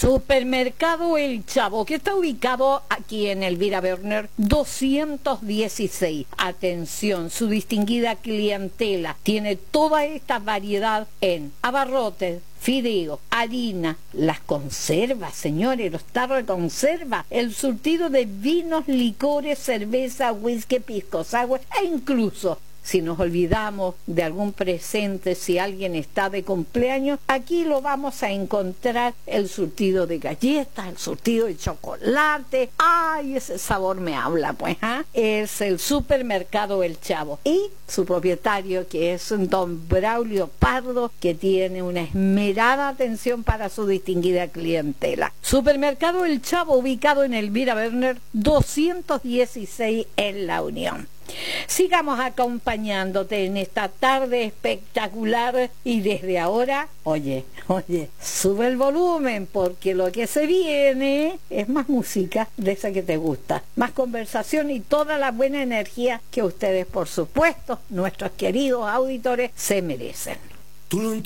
Supermercado El Chavo, que está ubicado aquí en Elvira Berner 216. Atención, su distinguida clientela tiene toda esta variedad en abarrotes, fideo, harina, las conservas, señores, los tarros de conserva, el surtido de vinos, licores, cerveza, whisky, pisco sour e incluso, si nos olvidamos de algún presente, si alguien está de cumpleaños, aquí lo vamos a encontrar, el surtido de galletas, el surtido de chocolate. ¡Ay, ese sabor me habla, pues! Es el Supermercado El Chavo. Y su propietario, que es don Braulio Pardo, que tiene una esmerada atención para su distinguida clientela. Supermercado El Chavo, ubicado en Elvira Berner 216 en La Unión. Sigamos acompañándote en esta tarde espectacular y desde ahora, oye, sube el volumen porque lo que se viene es más música de esa que te gusta, más conversación y toda la buena energía que ustedes, por supuesto, nuestros queridos auditores, se merecen.